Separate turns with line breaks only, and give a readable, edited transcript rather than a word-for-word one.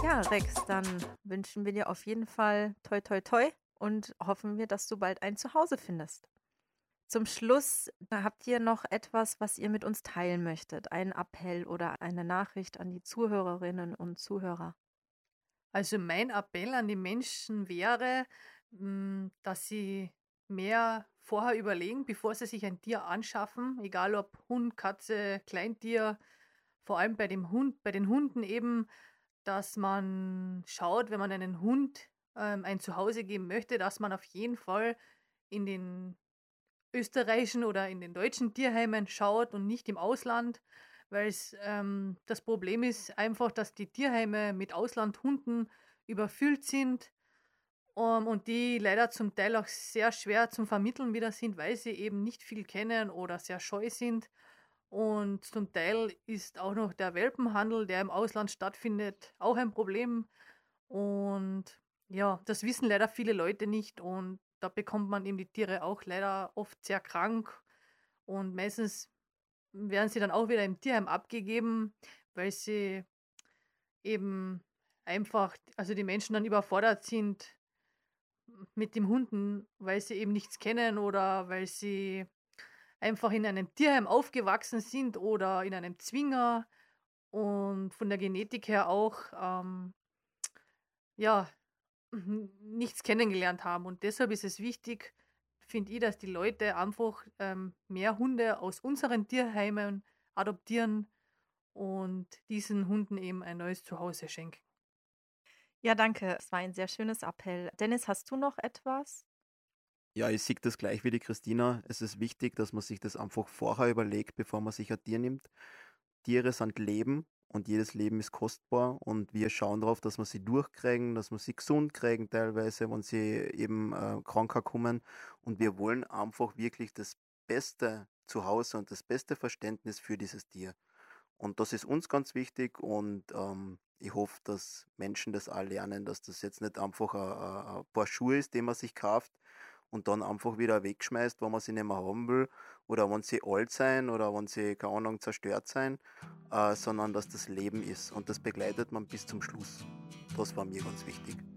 Ja, Rex, dann wünschen wir dir auf jeden Fall toi toi toi und hoffen wir, dass du bald ein Zuhause findest. Zum Schluss, habt ihr noch etwas, was ihr mit uns teilen möchtet? Einen Appell oder eine Nachricht an die Zuhörerinnen und Zuhörer?
Also mein Appell an die Menschen wäre, dass sie mehr vorher überlegen, bevor sie sich ein Tier anschaffen, egal ob Hund, Katze, Kleintier, vor allem bei den Hunden eben, dass man schaut, wenn man einen Hund ein Zuhause geben möchte, dass man auf jeden Fall in den österreichischen oder in den deutschen Tierheimen schaut und nicht im Ausland, weil's das Problem ist einfach, dass die Tierheime mit Auslandhunden überfüllt sind, und die leider zum Teil auch sehr schwer zum Vermitteln wieder sind, weil sie eben nicht viel kennen oder sehr scheu sind. Und zum Teil ist auch noch der Welpenhandel, der im Ausland stattfindet, auch ein Problem. Und ja, das wissen leider viele Leute nicht und da bekommt man eben die Tiere auch leider oft sehr krank und meistens werden sie dann auch wieder im Tierheim abgegeben, weil sie eben einfach, also die Menschen dann überfordert sind mit dem Hunden, weil sie eben nichts kennen oder weil sie einfach in einem Tierheim aufgewachsen sind oder in einem Zwinger und von der Genetik her auch ja, nichts kennengelernt haben. Und deshalb ist es wichtig, finde ich, dass die Leute einfach mehr Hunde aus unseren Tierheimen adoptieren und diesen Hunden eben ein neues Zuhause schenken.
Ja, danke. Es war ein sehr schönes Appell. Dennis, hast du noch etwas?
Ja, ich sehe das gleich wie die Christina. Es ist wichtig, dass man sich das einfach vorher überlegt, bevor man sich ein Tier nimmt. Tiere sind Leben und jedes Leben ist kostbar und wir schauen darauf, dass wir sie durchkriegen, dass wir sie gesund kriegen teilweise, wenn sie eben kranker kommen. Und wir wollen einfach wirklich das beste Zuhause und das beste Verständnis für dieses Tier. Und das ist uns ganz wichtig und ich hoffe, dass Menschen das auch lernen, dass das jetzt nicht einfach ein Paar Schuhe ist, den man sich kauft und dann einfach wieder wegschmeißt, wenn man sie nicht mehr haben will oder wenn sie alt sein oder wenn sie, keine Ahnung, zerstört sein, sondern dass das Leben ist und das begleitet man bis zum Schluss. Das war mir ganz wichtig.